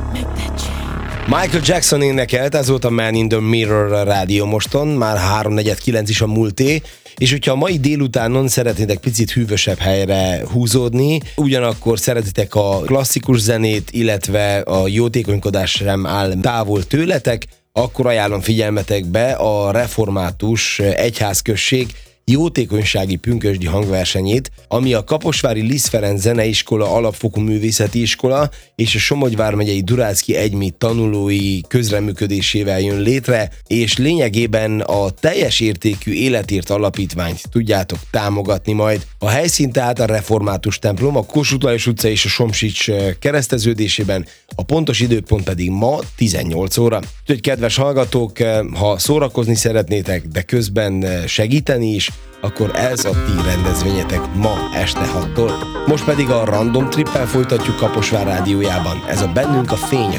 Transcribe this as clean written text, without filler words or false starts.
Michael Jackson énekelt, ez volt a Man in the Mirror a Rádió Moston, már 3:49 is a múlté, és hogyha a mai délutánon szeretnétek picit hűvösebb helyre húzódni, ugyanakkor szeretitek a klasszikus zenét, illetve a jótékonykodás sem áll távol tőletek, akkor ajánlom figyelmetekbe a Református Egyházközség jótékonysági pünkösdi hangversenyét, ami a Kaposvári Liszt Ferenc Zeneiskola Alapfokú Művészeti Iskola és a Somogy vármegyei Durácki Egymi tanulói közreműködésével jön létre, és lényegében a teljes értékű Életért Alapítványt tudjátok támogatni majd. A helyszín tehát a Református templom, a Kossuth Lajos utca és a Somsics kereszteződésében, a pontos időpont pedig ma 18 óra. Úgyhogy kedves hallgatók, ha szórakozni szeretnétek, de közben segíteni is, akkor ez a ti rendezvényetek ma este 6-tól. Most pedig a Random Trippel folytatjuk Kaposvár rádiójában. Ez a Bennünk a fény